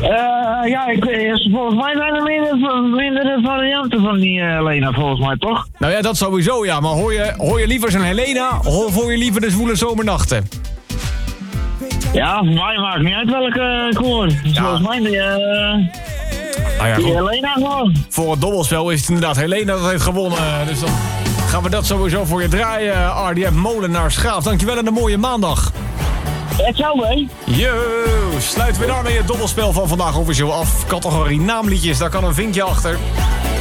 Volgens mij zijn er meerdere varianten van die Helena, volgens mij, toch? Nou ja, dat sowieso, ja. Maar hoor je liever zijn Helena of hoor je liever de zwoele zomernachten? Ja, voor mij maakt niet uit welke ik hoor. Dus volgens mij die Helena gewoon. Voor het dobbelspel is het inderdaad Helena dat heeft gewonnen. Dus dan gaan we dat sowieso voor je draaien. RDF Molenaar Schaaf. Dankjewel en een mooie maandag. Het zou mee. Yo, sluiten we daarmee het dobbelspel van vandaag officieel af. Categorie naamliedjes, daar kan een vinkje achter.